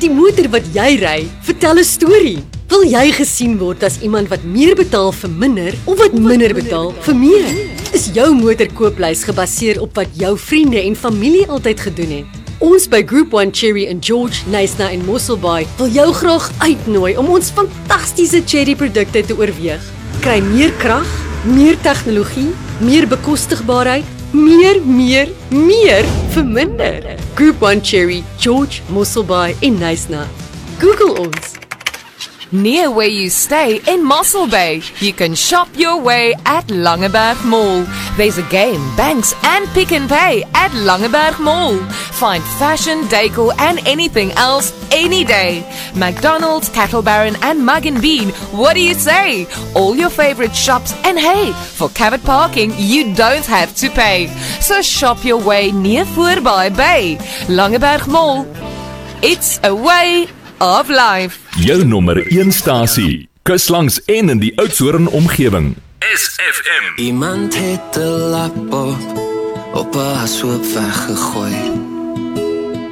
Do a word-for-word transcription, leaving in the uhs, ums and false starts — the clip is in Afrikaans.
Die motor wat jy ry, vertel 'n storie. Wil jy gesien word as iemand wat meer betaal vir minder of wat minder betaal vir meer? Is jou motorkooplys gebaseer op wat jou vriende en familie altyd gedoen het? Ons by Group one Cherry in George, Knysna en Mosselbaai wil jou graag uitnooi om ons fantastiese Cherry produkte te oorweeg. Kry meer krag, meer tegnologie, meer bekostigbaarheid, meer, meer, meer vir minder. Group one Cherry, George, Mosselbaai en Knysna. Google ons. Near where you stay in Mossel Bay, you can shop your way at Langeberg Mall. There's a game, banks and Pick n Pay at Langeberg Mall. Find fashion, decor and anything else any day. McDonald's, Cattle Baron and Mug and Bean, what do you say? All your favorite shops, and hey, for covered parking you don't have to pay. So shop your way near Voorbaai Bay. Langeberg Mall. It's a way of life. Jou nommer een stasie, kuslangs en in die Oudtshoorn omgewing. S F M. Iemand het 'n lap op op 'n ashoop weggegooi.